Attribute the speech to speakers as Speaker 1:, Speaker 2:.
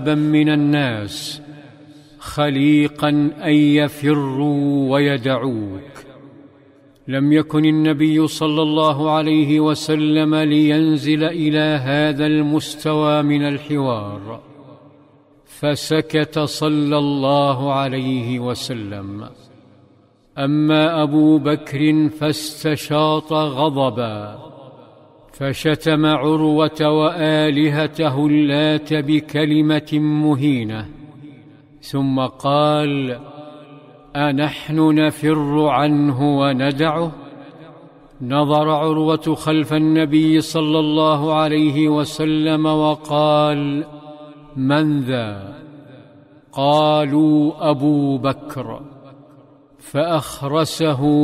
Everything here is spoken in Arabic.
Speaker 1: من الناس خليقا أن يفروا ويدعوك. لم يكن النبي صلى الله عليه وسلم لينزل إلى هذا المستوى من الحوار، فسكت صلى الله عليه وسلم. أما أبو بكر فاستشاط غضبا، فشتم عروة وآلهته اللات بكلمة مهينة، ثم قال: أنحن نفر عنه وندعه؟ نظر عروة خلف النبي صلى الله عليه وسلم وقال: من ذا؟ قالوا: أبو بكر. فأخرسه